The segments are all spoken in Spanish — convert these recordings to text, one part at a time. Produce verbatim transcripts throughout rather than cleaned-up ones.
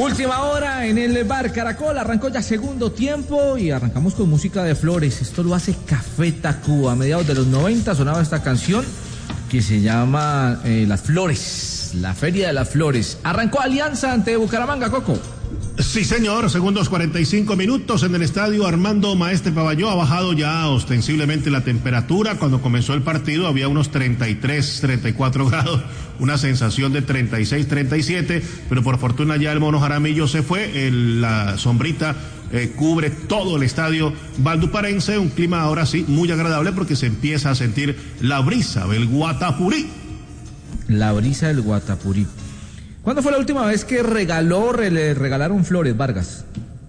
Última hora en el Bar Caracol, arrancó ya segundo tiempo y arrancamos con música de Flores. Esto lo hace Café Tacuba. A mediados de los noventa sonaba esta canción que se llama eh, Las Flores, la Feria de las Flores. Arrancó Alianza ante Bucaramanga, Coco. Sí, señor, segundos cuarenta y cinco minutos en el estadio Armando Maestre Pavalló. Ha bajado ya ostensiblemente la temperatura. Cuando comenzó el partido había unos treinta y tres, treinta y cuatro grados, una sensación de treinta y seis, treinta y siete, pero por fortuna ya el Mono Jaramillo se fue, el, la sombrita eh, cubre todo el estadio valduparense, un clima ahora sí muy agradable porque se empieza a sentir la brisa del Guatapurí. La brisa del Guatapurí. ¿Cuándo fue la última vez que regaló, le regalaron flores, Vargas?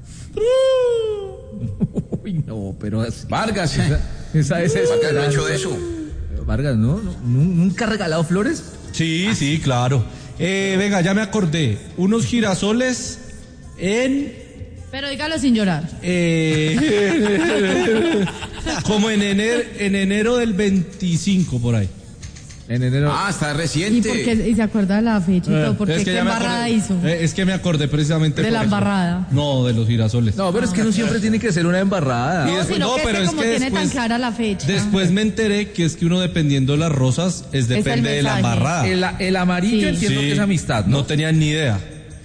Uy, no, pero es, Vargas, esa, esa es esa, Vargas no ha hecho eso. Vargas, ¿no? ¿no? ¿Nunca ha regalado flores? Sí, sí, claro. Eh, venga, ya me acordé. Unos girasoles en... Pero dígalo sin llorar. Eh, como en enero, en enero del veinticinco, por ahí. En enero. Ah, está reciente. ¿Y, porque, y se acuerda de la fecha y todo? ¿Por qué? ¿Qué embarrada hizo? Eh, es que me acordé precisamente de por la eso. embarrada. No, de los girasoles. No, pero es que no siempre tiene que ser una embarrada. No, después, sino no, que pero es que es como que tiene después, tan clara la fecha. Después me enteré que es que uno dependiendo de las rosas es depende de la embarrada. El, el amarillo Sí. entiendo Sí, que es amistad, ¿no? No tenía ni idea.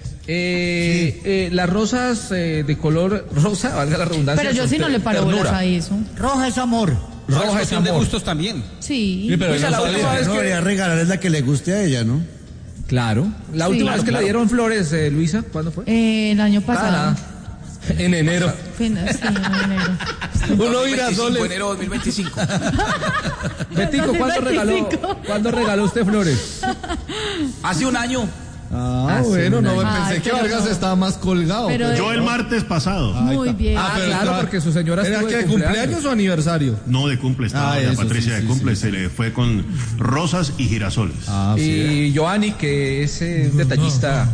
Eh, Sí. eh, las rosas eh, de color rosa, valga la redundancia. Pero yo son sí no ter- le paro bolas ternura. a eso. Roja es amor. Roja es de amor. gustos también. Sí. Sí, pero Luisa, no la sabía. última vez No que- debería regalar es la que le guste a ella, ¿no? Claro. La Sí. última vez que Claro. le dieron flores, eh, Luisa, ¿cuándo fue? Eh, el año pasado. Ah, En enero. Fin- sí, en enero. Uno veinticinco, girasoles. enero dos mil veinticinco. Betico, ¿cuándo regaló, veinticinco. ¿cuándo regaló usted flores? Hace un año. Ah, Hace bueno, un no, año. pensé Ay, que pero Vargas no. estaba más colgado. Pero- Yo el martes pasado. Muy bien. Ah, pero claro, estaba- porque su señora ¿Era estuvo que de de cumpleaños cumpleaños o aniversario? No, de cumple estaba, Ah, doña eso, Patricia sí, de sí, cumple, sí, se le fue con rosas y girasoles. Ah, Y Giovanni, que es eh, un detallista.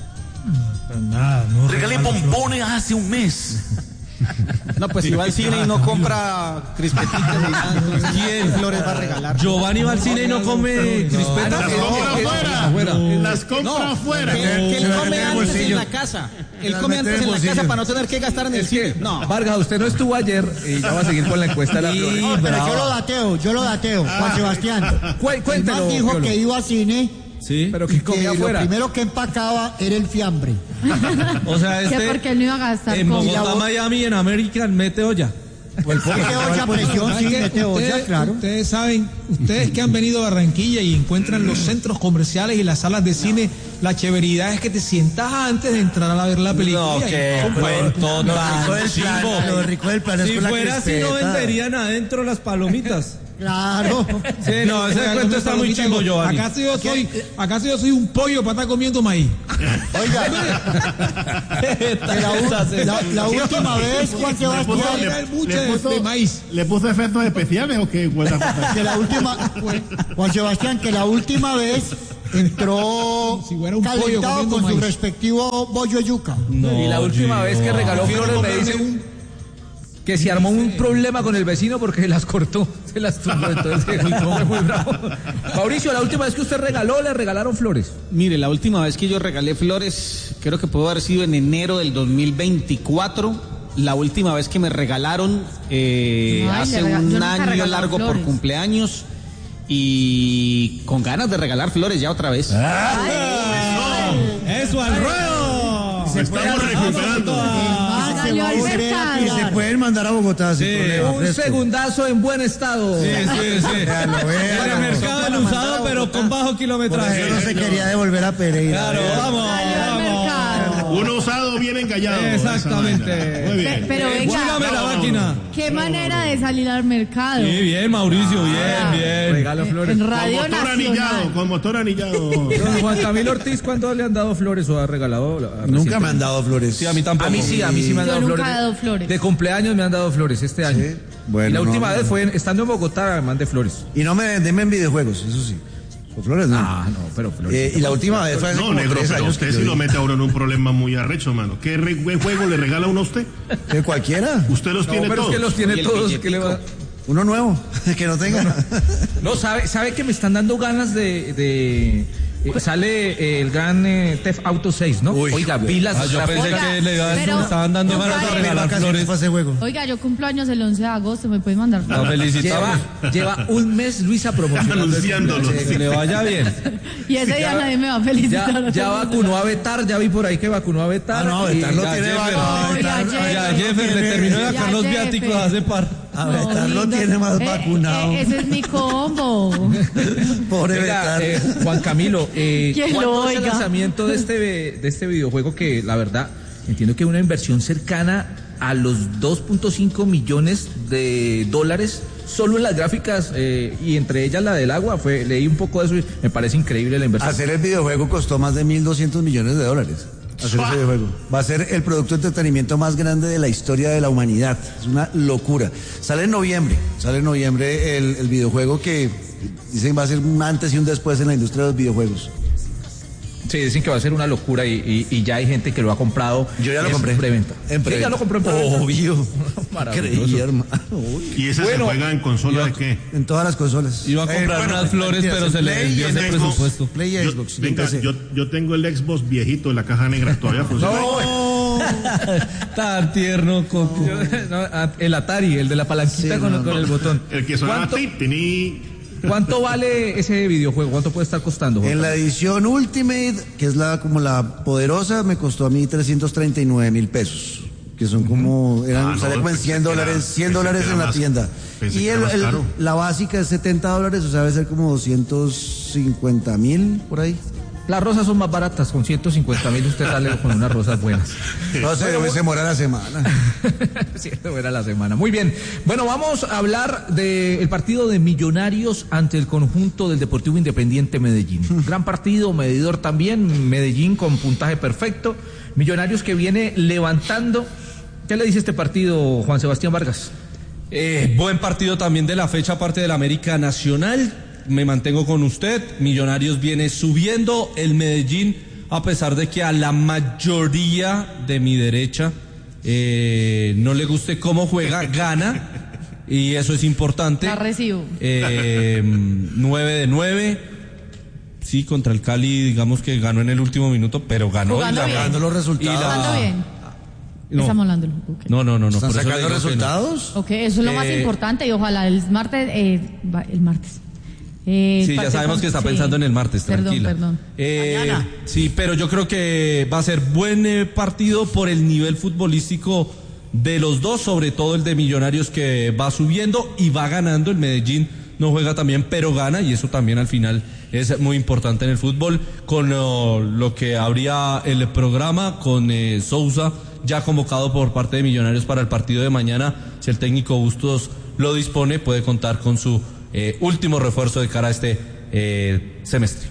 Nada, no. Regalé bombones hace un mes. No, pues si va al cine y no compra crispetitas ni nada, entonces ¿quién flores va a regalar? Giovanni va al cine y no come crispetas. Las compra afuera. Las compra afuera. Que, que él Se la come mete en el antes en bolsillo. la casa. Él la come mete antes en el en la bolsillo. casa para no tener que gastar en el Es que, cine. No. Vargas, usted no estuvo ayer y ya va a seguir con la encuesta de las Sí, flores. No, pero bravo. yo lo dateo, yo lo dateo, Juan Sebastián. Cué- El Cuéntelo. man dijo Piolo. que iba a cine Sí. Pero y que que comía lo afuera. primero que empacaba era el fiambre. O sea, Que este porque él no iba a gastar en con... Bogotá, Miami, en American mete olla. Mete olla a presión, sí, mete olla, Ustedes, claro. ustedes saben, ustedes que han venido a Barranquilla y encuentran los centros comerciales y las salas de cine, la chéveridad es que te sientas antes de entrar a ver la película. No, y qué compras. cuento tan del plan, chimbo. lo rico del plan es Si con la fuera así no crispeta. venderían adentro las palomitas. Claro. Sí, no, ese cuento está muy chimbo, Giovanni. ¿Acaso yo soy, acaso yo soy un pollo para estar comiendo maíz? Oiga, que la, u- la- la última vez, Juan Le puso- Sebastián, Era el buche le de- puso- de maíz. ¿Le puso efectos especiales o qué? Buena cosa. que la última, Juan Sebastián, que la última vez entró Si fuera un pollo calentado comiendo con su maíz. respectivo bollo de yuca. No, Y la última vez que regaló Prefiero flores me comerme dice un- que se armó un problema con el vecino porque se las cortó, se las tumbó, entonces fue muy bravo. Mauricio, la última vez que usted regaló, le regalaron flores. Mire, la última vez que yo regalé flores, creo que pudo haber sido en enero del dos mil veinticuatro. La última vez que me regalaron eh, Ay, hace le rega- yo un nunca he año regalado largo flores. por cumpleaños y con ganas de regalar flores ya otra vez. ¡Eso al ruedo! Estamos recuperando. Ah, se Salió va a al volver a mercado. tirar. Se pueden mandar a Bogotá sin Sí, problema. Un fresco. segundazo en buen estado. Sí, sí, sí. Véalo, véalo. Para el mercado del usado, pero con bajo Por kilometraje. eso no se quería devolver a Pereira. Claro, vamos, Salió al mercado. vamos. Uno usado bien engallado. Exactamente. Esa vaina. Muy bien. Pe- pero venga, Chúgame la máquina. qué manera de salir al mercado. Sí, bien, Mauricio, bien, Ah. bien. Regalo flores. En Con Radio motor anillado, Nacional. con motor anillado. Don Juan Camilo Ortiz, ¿cuándo le han dado flores o ha regalado? Nunca me han dado flores. Sí, a mí tampoco. A mí sí, a mí sí me han Yo dado nunca flores. he dado flores. De cumpleaños me han dado flores este año. Sí, bueno, y la última no, vez no. fue en- estando en Bogotá, me mandé flores. Y no me denme videojuegos, eso sí. Por flores no. Ah, no, pero flores. Eh, y la última vez fue hace No, como negro, tres pero años usted que sí yo lo di. mete ahora en un problema muy arrecho, mano. ¿Qué re- qué juego le regala uno a usted? ¿Que cualquiera? Usted los No, tiene pero es todos. que los tiene Y el todos. billetico. ¿Qué le va? Uno nuevo, que no tenga. No, sabe, sabe que me están dando ganas de, de Eh, sale eh, el gran eh, Theft Auto seis, ¿no? Uy, Oiga, vi las ah, yo pensé Oiga, que le iba a decir, pero- estaban dando ganas de regalar flores. Ese juego. Oiga, yo cumplo años el once de agosto, ¿me puedes mandar No, flores? felicitamos. Lleva, lleva un mes Luisa promocionando. Anunciándolo. el- Que le vaya bien. Y ese día nadie me va a felicitar. Ya, ya vacunó a Betar, ya vi por ahí que vacunó a Betar. Ah, no, y- Betar lo Ya tiene Jeffer, vacunado. ya Betar- Jeffer. Ya Jeffer le terminó de Ya sacar los Jeffer. viáticos hace par. A Betar lo lindo. tiene más Eh, vacunado. eh, ese es mi combo. Pobre Venga, Betar. eh, Juan Camilo, eh, ¿Quién ¿cuándo lo es el oiga? lanzamiento de este, de este videojuego que la verdad entiendo que una inversión cercana a los dos punto cinco millones de dólares solo en las gráficas eh, y entre ellas la del agua? Fue, leí un poco de eso y me parece increíble la inversión. Hacer el videojuego costó más de mil doscientos millones de dólares. Hacer ese videojuego. Va a ser el producto de entretenimiento más grande de la historia de la humanidad. Es una locura. Sale en noviembre. Sale en noviembre el, el videojuego que dicen va a ser un antes y un después en la industria de los videojuegos. Sí, dicen que va a ser una locura y, y, y ya hay gente que lo ha comprado. Yo ya lo en compré. preventa. En Sí, preventa. ya lo compré en preventa. Obvio. Maravilloso. Creí, hermano. Uy. ¿Y ese Bueno, se juega en consola de qué? En todas las consolas. Iba a comprar Eh, bueno, unas flores, mentiras, pero en se le Play desvió y en ese Xbox. presupuesto. Play y Yo, Xbox. venga, yo, yo, yo tengo el Xbox viejito, la caja negra, todavía funciona. Tan tierno, Coco. Yo- no, a- el Atari, el de la palanquita Sí, con, no, con no. el botón. El que sonaba ¿Cuánto, titini. ¿Cuánto vale ese videojuego? ¿Cuánto puede estar costando, Juan En la Carlos? edición Ultimate, que es la como la poderosa, me costó a mí trescientos treinta y nueve mil pesos. Que son como, eran, Ah, no, salía como en pensé cien que era- dólares, cien pensé dólares que era en la más- tienda. pensé Y que era el, más el- caro. la básica es setenta dólares, o sea, debe ser como doscientos cincuenta mil por ahí. Las rosas son más baratas, con ciento cincuenta mil usted sale con unas rosas buenas. No sé, se demora la semana. Cierto, era la semana. Muy bien. Bueno, vamos a hablar del partido de Millonarios ante el conjunto del Deportivo Independiente Medellín. Gran partido, medidor también, Medellín con puntaje perfecto. Millonarios que viene levantando. ¿Qué le dice este partido, Juan Sebastián Vargas? Eh, buen partido también de la fecha, aparte del América Nacional. Me mantengo con usted. Millonarios viene subiendo. El Medellín, a pesar de que a la mayoría de mi derecha eh, no le guste cómo juega, gana. Y eso es importante. La recibo. Eh, nueve de nueve. Sí, contra el Cali, digamos que ganó en el último minuto, pero ganó. Jugando y la- bien. Dando los resultados. Y la- Jugando bien. No. Estamos hablando. Okay. No, no, no, no. ¿Están por eso le sacando digo que no. resultados? Ok, eso es lo más Eh, importante y ojalá el martes, eh, va- el martes. Eh, Sí, ya partido sabemos con- que está sí. pensando en el martes, Perdón, tranquila. perdón. Eh, Mañana. Sí, pero yo creo que va a ser buen eh, partido por el nivel futbolístico de los dos, sobre todo el de Millonarios que va subiendo y va ganando. El Medellín no juega también, pero gana y eso también al final es muy importante en el fútbol. Con uh, lo que habría el programa con eh, Sousa ya convocado por parte de Millonarios para el partido de mañana, si el técnico Bustos lo dispone, puede contar con su eh, último refuerzo de cara a este eh, semestre.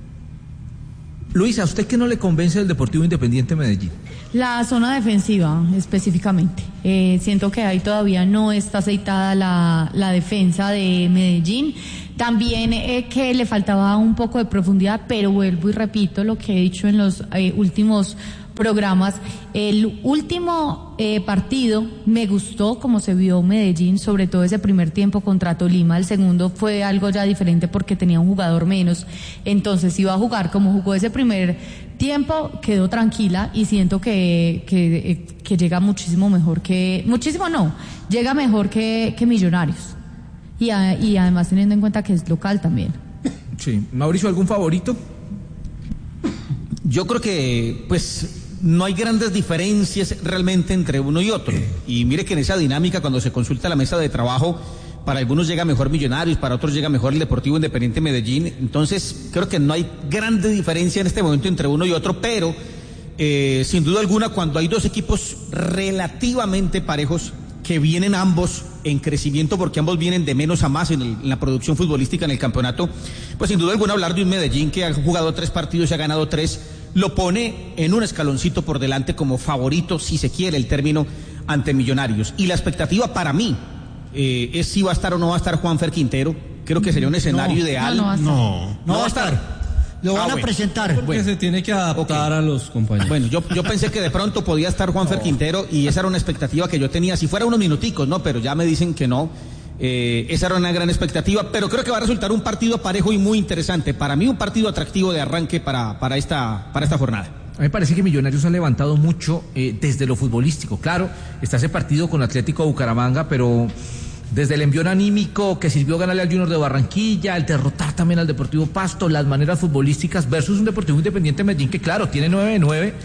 Luis, ¿a usted qué no le convence del Deportivo Independiente Medellín? La zona defensiva específicamente. Eh, siento que ahí todavía no está aceitada la, la defensa de Medellín. También eh, que le faltaba un poco de profundidad, pero vuelvo y repito lo que he dicho en los eh, últimos programas. El último eh, partido me gustó como se vio Medellín, sobre todo ese primer tiempo contra Tolima. El segundo fue algo ya diferente porque tenía un jugador menos. Entonces iba a jugar como jugó ese primer tiempo, quedó tranquila y siento que, que, eh, que llega muchísimo mejor que... Muchísimo no, llega mejor que, que Millonarios. Y, a, y además teniendo en cuenta que es local también. Sí. Mauricio, ¿algún favorito? Yo creo que, pues, no hay grandes diferencias realmente entre uno y otro. Y mire que en esa dinámica, cuando se consulta la mesa de trabajo, para algunos llega mejor Millonarios, para otros llega mejor el Deportivo Independiente Medellín. Entonces, creo que no hay grande diferencia en este momento entre uno y otro, pero eh, sin duda alguna, cuando hay dos equipos relativamente parejos, que vienen ambos en crecimiento porque ambos vienen de menos a más en, el, en la producción futbolística en el campeonato, pues sin duda alguna hablar de un Medellín que ha jugado tres partidos y ha ganado tres, lo pone en un escaloncito por delante como favorito, si se quiere el término, ante Millonarios. Y la expectativa para mí eh, es si va a estar o no va a estar Juanfer Quintero. Creo que sería un escenario No, ideal. no, no va a estar. No. No va a estar. Lo van Ah, a bueno. presentar. Porque Bueno. se tiene que adaptar a los compañeros. Bueno, yo, yo pensé que de pronto podía estar Juanfer Quintero y esa era una expectativa que yo tenía, si fuera unos minuticos, ¿no? Pero ya me dicen que no. Eh, esa era una gran expectativa, pero creo que va a resultar un partido parejo y muy interesante. Para mí un partido atractivo de arranque para, para, esta, para esta jornada. A mí me parece que Millonarios ha levantado mucho eh, desde lo futbolístico. Claro, está ese partido con Atlético Bucaramanga, pero desde el envión anímico que sirvió ganarle al Junior de Barranquilla, el derrotar también al Deportivo Pasto, las maneras futbolísticas versus un Deportivo Independiente Medellín que claro, tiene nueve de nueve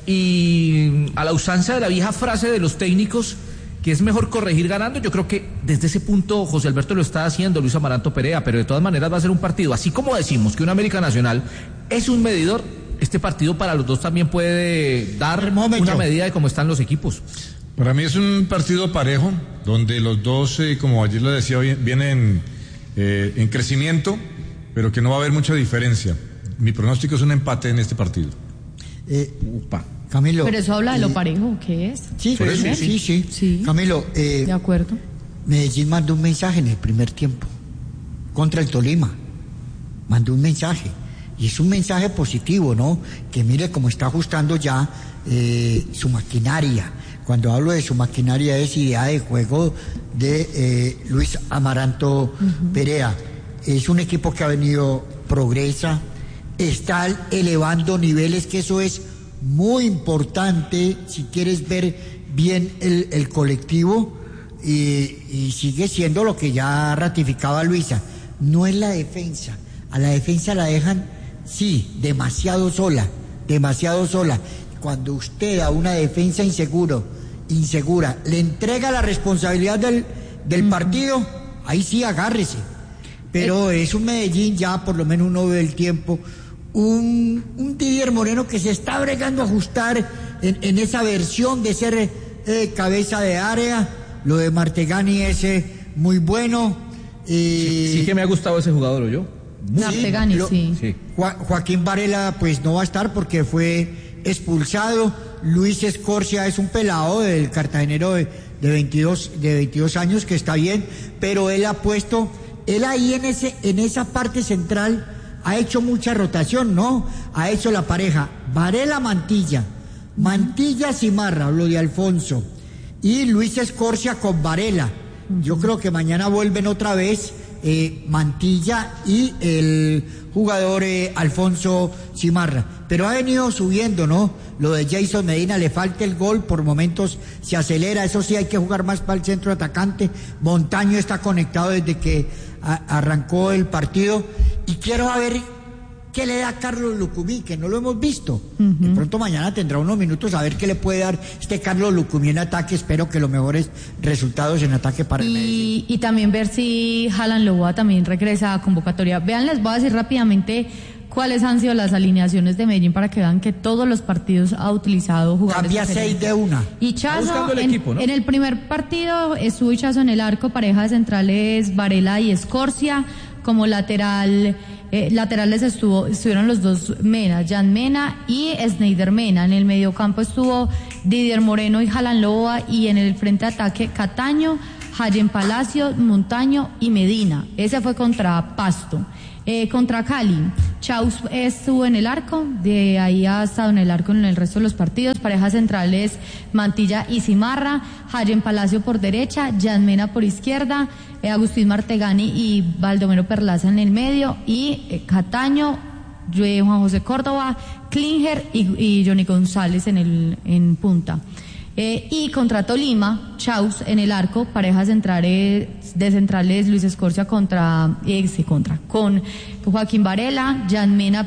y a la usanza de la vieja frase de los técnicos que es mejor corregir ganando, yo creo que desde ese punto José Alberto lo está haciendo, Luis Amaranto Perea, pero de todas maneras va a ser un partido, así como decimos que un América Nacional es un medidor, este partido para los dos también puede dar una medida de cómo están los equipos. Para mí es un partido parejo, donde los dos, eh, como ayer lo decía, vienen eh, en crecimiento, pero que no va a haber mucha diferencia. Mi pronóstico es un empate en este partido. Eh, Upa. Camilo. Pero eso habla de eh, lo parejo, ¿qué es? Sí, Por eso, sí, sí, sí. Sí. Camilo, eh, De acuerdo. Medellín mandó un mensaje en el primer tiempo contra el Tolima. Mandó un mensaje. Y es un mensaje positivo, ¿no? Que mire cómo está ajustando ya eh, su maquinaria. Cuando hablo de su maquinaria es idea de juego de eh, Luis Amaranto uh-huh. Perea. Es un equipo que ha venido, progresa, está elevando niveles, que eso es muy importante si quieres ver bien el, el colectivo y, y sigue siendo lo que ya ratificaba Luisa. No es la defensa. A la defensa la dejan, sí, demasiado sola, demasiado sola. Cuando usted a una defensa inseguro, insegura, le entrega la responsabilidad del, del uh-huh. partido, ahí sí agárrese. Pero eh. es un Medellín, ya por lo menos uno ve el tiempo, un, un Didier Moreno que se está bregando a ajustar en, en esa versión de ser eh, cabeza de área. Lo de Martegani es eh, muy bueno. Eh, sí, sí que me ha gustado ese jugador, ¿o yo? Martegani, sí. sí. sí. Jo- Joaquín Varela pues no va a estar porque fue expulsado. Luis Escorcia es un pelado del cartagenero de, de, veintidós, de veintidós años que está bien, pero él ha puesto, él ahí en, ese, en esa parte central ha hecho mucha rotación, ¿no? Ha hecho la pareja Varela Mantilla, Mantilla Cimarra, lo de Alfonso, y Luis Escorcia con Varela. Yo creo que mañana vuelven otra vez eh, Mantilla y el jugador eh, Alfonso Cimarra. Pero ha venido subiendo, ¿no? Lo de Jason Medina, le falta el gol, por momentos se acelera, eso sí hay que jugar más para el centro atacante. Montaño está conectado desde que a, arrancó el partido. Y quiero ver qué le da Carlos Lucumí, que no lo hemos visto. Uh-huh. De pronto mañana tendrá unos minutos a ver qué le puede dar este Carlos Lucumí en ataque. Espero que los mejores resultados en ataque para el Medellín. Y, y también ver si Haaland Loboa también regresa a convocatoria. Vean, les voy a decir rápidamente cuáles han sido las alineaciones de Medellín para que vean que todos los partidos ha utilizado jugadores. Cambia seis de una. Y Chazo, el en, equipo, ¿no? en el primer partido estuvo Chazo en el arco, pareja de centrales Varela y Escorcia. Como lateral, eh, laterales estuvo, estuvieron los dos Mena, Jan Mena y Sneider Mena. En el mediocampo estuvo Didier Moreno y Haaland Loboa, y en el frente de ataque Cataño, Jayen Palacio, Montaño y Medina. Ese fue contra Pasto. Eh, contra Cali, Chaus estuvo en el arco, de ahí ha estado en el arco en el resto de los partidos. Parejas centrales Mantilla y Cimarra, Jayen Palacio por derecha, Jan Mena por izquierda, eh, Agustín Martegani y Baldomero Perlaza en el medio, y eh, Cataño, eh, Juan José Córdoba, Klinger y, y Johnny González en, el, en punta. Eh, y contra Tolima, Chaus en el arco, parejas centrales de centrales Luis Escorcia contra, eh, contra con Joaquín Varela, Jan Mena